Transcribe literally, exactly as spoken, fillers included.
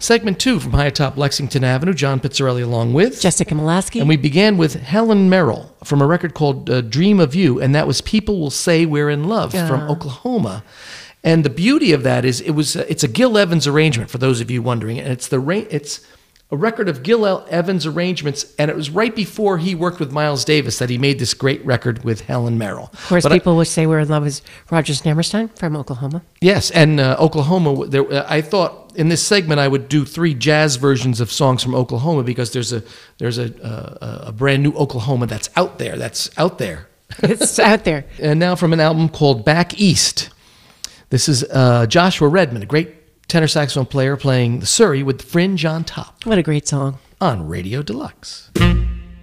Segment two from high atop Lexington Avenue, John Pizzarelli along with Jessica Molaski. And we began with Helen Merrill from a record called uh, Dream of You, and that was People Will Say We're in Love Yeah. from Oklahoma. And the beauty of that is it was uh, it's a Gil Evans arrangement, for those of you wondering, and it's the ra- it's a record of Gil Evans arrangements, and it was right before he worked with Miles Davis that he made this great record with Helen Merrill. Of course, But I- people will say we're in love with Roger Hammerstein from Oklahoma. Yes, and uh, Oklahoma. There, uh, I thought in this segment I would do three jazz versions of songs from Oklahoma because there's a there's a uh, a brand new Oklahoma that's out there. That's out there. It's out there. And now from an album called Back East. This is uh, Joshua Redman, a great tenor saxophone player, playing the Surrey with Fringe on top What a great song. on Radio Deluxe.